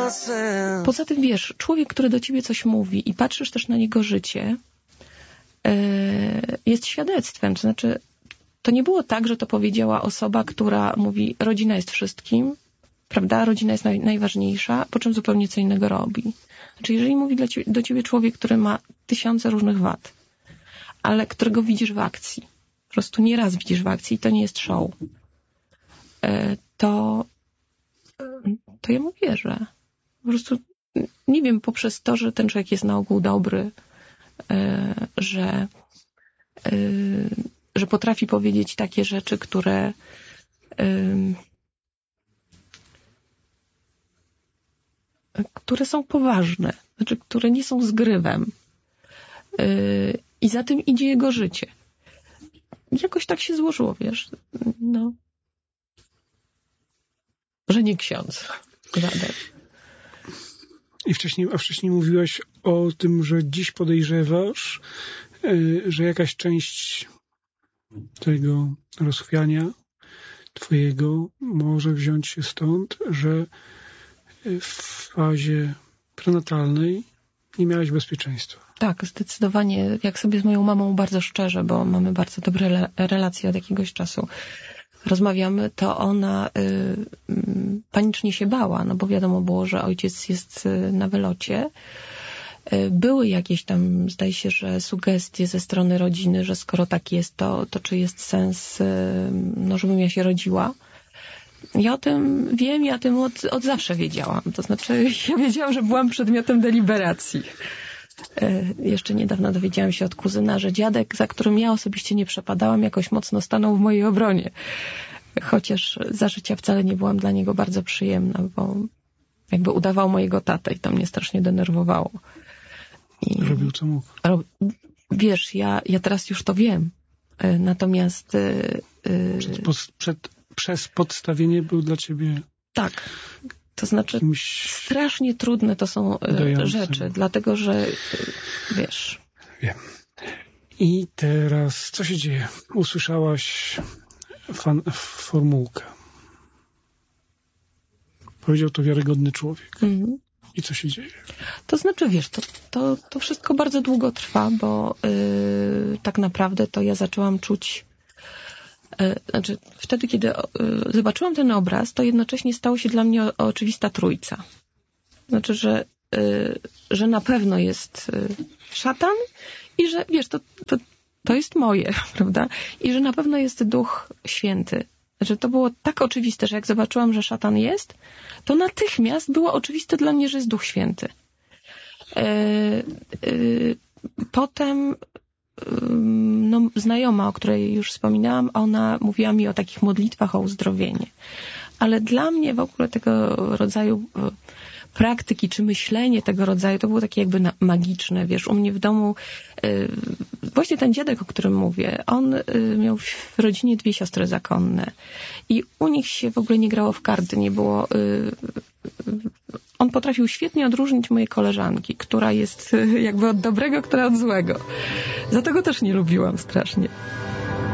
Poza tym, wiesz, człowiek, który do ciebie coś mówi i patrzysz też na jego życie, jest świadectwem. To znaczy, to nie było tak, że to powiedziała osoba, która mówi, rodzina jest wszystkim, prawda? Rodzina jest najważniejsza, po czym zupełnie co innego robi. Znaczy, jeżeli mówi do ciebie człowiek, który ma tysiące różnych wad, ale którego widzisz w akcji, po prostu nieraz widzisz w akcji i to nie jest show, to ja mu wierzę. Po prostu, nie wiem, poprzez to, że ten człowiek jest na ogół dobry, że potrafi powiedzieć takie rzeczy, które są poważne, znaczy, które nie są zgrywem. I za tym idzie jego życie. Jakoś tak się złożyło, wiesz, no, że nie ksiądz. Żaden. I wcześniej mówiłaś o tym, że dziś podejrzewasz, że jakaś część tego rozchwiania twojego może wziąć się stąd, że w fazie prenatalnej nie miałaś bezpieczeństwa. Tak, zdecydowanie. Jak sobie z moją mamą bardzo szczerze, bo mamy bardzo dobre relacje od jakiegoś czasu rozmawiamy, to ona panicznie się bała, no bo wiadomo było, że ojciec jest na wylocie. Były jakieś tam, zdaje się, że sugestie ze strony rodziny, że skoro tak jest, to czy jest sens, no, żebym ja się rodziła. Ja o tym wiem, ja o tym od zawsze wiedziałam. To znaczy, ja wiedziałam, że byłam przedmiotem deliberacji. Jeszcze niedawno dowiedziałam się od kuzyna, że dziadek, za którym ja osobiście nie przepadałam, jakoś mocno stanął w mojej obronie. Chociaż za życia wcale nie byłam dla niego bardzo przyjemna, bo jakby udawał mojego tatę i to mnie strasznie denerwowało. Robił co mógł. Wiesz, ja teraz już to wiem. Natomiast... Przez podstawienie był dla ciebie... Tak. To znaczy strasznie trudne to są rzeczy, dlatego że wiesz... Wiem. I teraz co się dzieje? Usłyszałaś formułkę. Powiedział to wiarygodny człowiek. Mhm. I co się dzieje? To znaczy, wiesz, to wszystko bardzo długo trwa, bo tak naprawdę to ja zaczęłam czuć... Znaczy, wtedy, kiedy zobaczyłam ten obraz, to jednocześnie stało się dla mnie oczywista trójca. Znaczy, że na pewno jest szatan i że, wiesz, to jest moje, prawda? I że na pewno jest Duch Święty. Że to było tak oczywiste, że jak zobaczyłam, że szatan jest, to natychmiast było oczywiste dla mnie, że jest Duch Święty. Potem no, znajoma, o której już wspominałam, ona mówiła mi o takich modlitwach o uzdrowienie. Ale dla mnie w ogóle tego rodzaju praktyki, czy myślenie tego rodzaju, to było takie jakby magiczne, wiesz, u mnie w domu właśnie ten dziadek, o którym mówię, on miał w rodzinie 2 siostry zakonne i u nich się w ogóle nie grało w karty, nie było... On potrafił świetnie odróżnić mojej koleżanki, która jest jakby od dobrego, która od złego. Za tego też nie lubiłam strasznie.